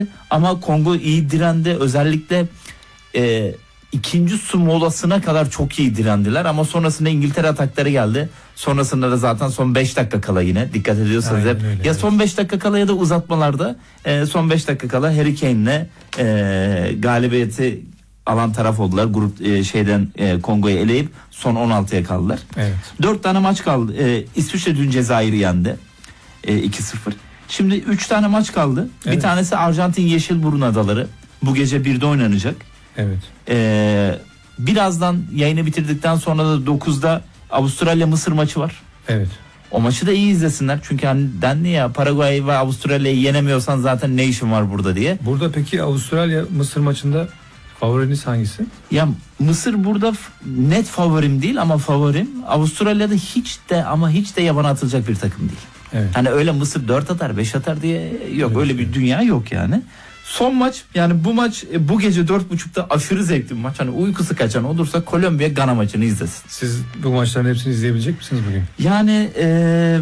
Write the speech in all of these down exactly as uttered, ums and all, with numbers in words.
Ama Kongo iyi direndi. Özellikle e, ikinci su molasına kadar çok iyi direndiler. Ama sonrasında İngiltere atakları geldi. Sonrasında da zaten son beş dakika kala yine dikkat ediyorsanız hep. Öyle, ya evet. Son beş dakika kala ya da uzatmalarda e, son beş dakika kala Harry Kane'le e, galibiyeti alan taraf oldular. Grup e, şeyden e, Kongo'yu eleyip son on altıya kaldılar. Evet. dört tane maç kaldı. E, İsviçre dün Cezayir'i yendi. E, iki sıfır. Şimdi üç tane maç kaldı. Evet. Bir tanesi Arjantin Yeşilburun Adaları. Bu gece birde oynanacak. Evet. Ee, birazdan yayını bitirdikten sonra da dokuzda Avustralya Mısır maçı var. Evet. O maçı da iyi izlesinler. Çünkü hani dendi ya, Paraguay ve Avustralya'yı yenemiyorsan zaten ne işin var burada diye. Burada peki Avustralya Mısır maçında favoriniz hangisi? Ya Mısır burada net favorim değil ama favorim. Avustralya'da hiç de ama hiç de yabana atılacak bir takım değil. Evet. Hani öyle Mısır dört atar beş atar diye yok, evet, öyle bir dünya yok yani. Son maç, yani bu maç bu gece dört buçukta aşırı zevkli bir maç. Hani uykusu kaçan olursa Kolombiya Gana maçını izlesin. Siz bu maçların hepsini izleyebilecek misiniz bugün? Yani e,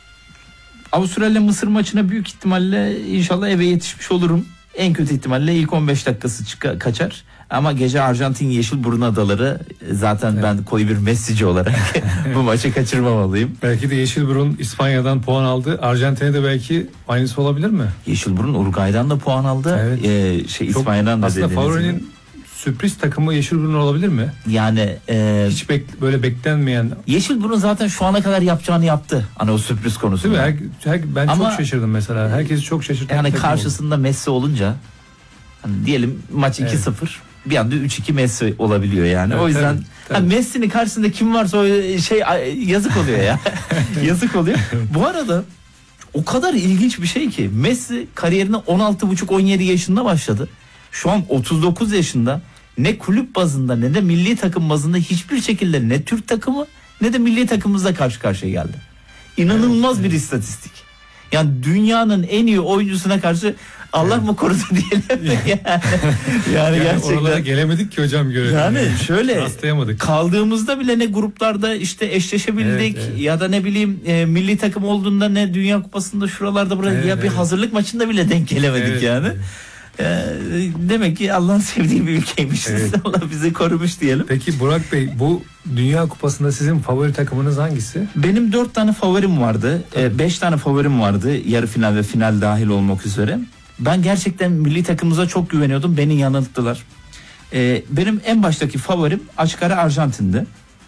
Avustralya Mısır maçına büyük ihtimalle inşallah eve yetişmiş olurum. En kötü ihtimalle ilk on beş dakikası çıka, kaçar. Ama gece Arjantin Yeşilburun Adaları, zaten evet, ben koyu bir Messi'ci olarak bu maçı kaçırmamalıyım. Belki de Yeşilburun İspanya'dan puan aldı. Arjantin'e de belki aynısı olabilir mi? Yeşilburun Uruguay'dan da puan aldı. Evet. Ee, şey Çok, İspanya'dan da. Aslında favorinin sürpriz takımı Yeşilburun olabilir mi? Yani e, hiç bek, böyle beklenmeyen. Yeşilburun zaten şu ana kadar yapacağını yaptı. Hani o sürpriz konusunda. Değil mi? Her, her, ben Ama, çok şaşırdım mesela. Herkesi çok şaşırttı. Yani karşısında oldu. Messi olunca hani diyelim maç iki sıfır. Evet. Bir anda üç iki Messi olabiliyor yani. Evet, o yüzden tabii, tabii. Hani Messi'nin karşısında kim varsa o şey yazık oluyor ya. Yazık oluyor. Bu arada o kadar ilginç bir şey ki Messi kariyerine on altı buçuk on yedi yaşında başladı. Şu an otuz dokuz yaşında. Ne kulüp bazında ne de milli takım bazında hiçbir şekilde ne Türk takımı ne de milli takımımızla karşı karşıya geldi. İnanılmaz evet, bir evet. istatistik. Yani dünyanın en iyi oyuncusuna karşı Allah mı korudu diyelim yani. yani, yani gerçekten. Oralara gelemedik ki hocam görelim. Yani, yani şöyle rastlayamadık. Kaldığımızda bile ne gruplarda işte eşleşebildik, evet, evet. ya da ne bileyim e, milli takım olduğunda ne Dünya Kupası'nda şuralarda burada evet, ya bir evet. hazırlık maçında bile denk gelemedik evet, yani. Evet. E, demek ki Allah'ın sevdiği bir ülkeymişiz. Evet. Allah bizi korumuş diyelim. Peki Burak Bey, bu Dünya Kupası'nda sizin favori takımınız hangisi? Benim dört tane favorim vardı. E, beş tane favorim vardı. Yarı final ve final dahil olmak üzere. Ben gerçekten milli takımımıza çok güveniyordum. Beni yanılttılar. Ee, benim en baştaki favorim açık ara Arjantin'di.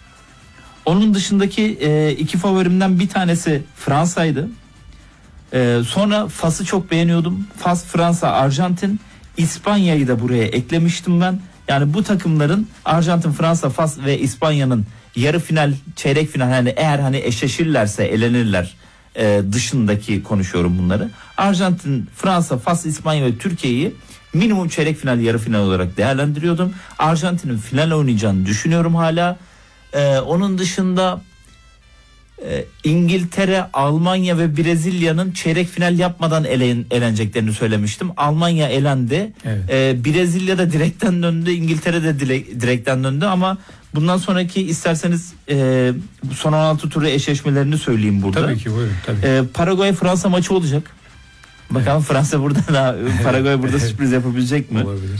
Onun dışındaki e, iki favorimden bir tanesi Fransa'ydı. Ee, sonra Fas'ı çok beğeniyordum. Fas, Fransa, Arjantin, İspanya'yı da buraya eklemiştim ben. Yani bu takımların Arjantin, Fransa, Fas ve İspanya'nın yarı final, çeyrek final, hani eğer hani eşleşirlerse elenirler e, dışındaki konuşuyorum bunları. Arjantin, Fransa, Fas, İspanya ve Türkiye'yi minimum çeyrek final, yarı final olarak değerlendiriyordum. Arjantin'in final oynayacağını düşünüyorum hala. Ee, onun dışında e, İngiltere, Almanya ve Brezilya'nın çeyrek final yapmadan elen, eleneceklerini söylemiştim. Almanya elendi. Evet. Ee, Brezilya da direkten döndü. İngiltere de direk, direkten döndü ama bundan sonraki isterseniz e, son on altı turu eşleşmelerini söyleyeyim burada. Tabii ki, buyurun. Tabii. Ee, Paraguay Fransa maçı olacak. Bakalım evet. Fransa burada da Paraguay burada sürpriz yapabilecek mi? Olabilir.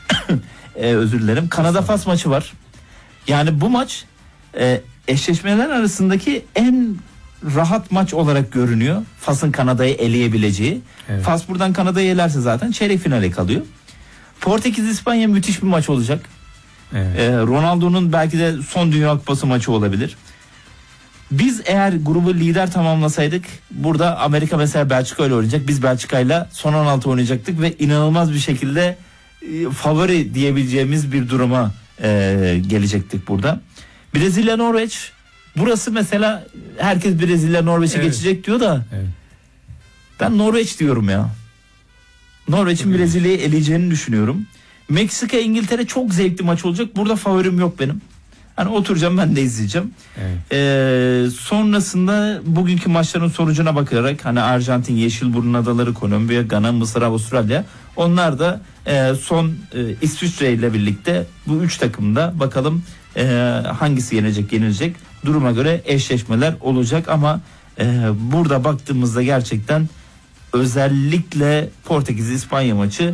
ee, özür dilerim. Kanada Fas maçı var. Yani bu maç e, eşleşmeler arasındaki en rahat maç olarak görünüyor. Fas'ın Kanada'yı eleyebileceği. Evet. Fas buradan Kanada'yı elerse zaten çeyrek finale kalıyor. Portekiz İspanya müthiş bir maç olacak. Evet. Ee, Ronaldo'nun belki de son Dünya Kupası maçı olabilir. Biz eğer grubu lider tamamlasaydık burada Amerika mesela Belçika ile oynayacak. Biz Belçika ile son on altı oynayacaktık ve inanılmaz bir şekilde e, favori diyebileceğimiz bir duruma e, gelecektik burada. Brezilya Norveç, burası mesela herkes Brezilya Norveç'e evet. geçecek diyor da evet. ben Norveç diyorum ya. Norveç'in Brezilya'yı eleyeceğini düşünüyorum. Meksika İngiltere çok zevkli maç olacak. Burada favorim yok benim. Hani oturacağım, ben de izleyeceğim. Evet. Ee, sonrasında bugünkü maçların sonucuna bakarak hani Arjantin, Yeşilburun Adaları, Kolombiya, Gana, Mısır, Avustralya, onlar da e, son e, İsviçre ile birlikte bu üç takımda bakalım e, hangisi yenecek yenilecek, duruma göre eşleşmeler olacak ama e, burada baktığımızda gerçekten özellikle Portekiz İspanya maçı